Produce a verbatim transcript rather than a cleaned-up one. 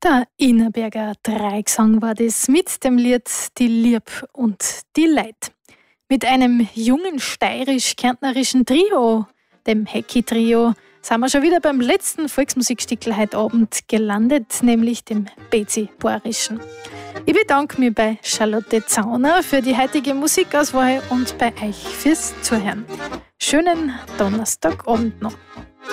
Der Innerberger Dreigesang war das mit dem Lied Die Lieb und die Leid. Mit einem jungen steirisch-kärntnerischen Trio, dem Hecki-Trio, sind wir schon wieder beim letzten Volksmusikstickel heute Abend gelandet, nämlich dem Bezi-Bohrischen. Ich bedanke mich bei Charlotte Zauner für die heutige Musikauswahl und bei euch fürs Zuhören. Schönen Donnerstagabend noch.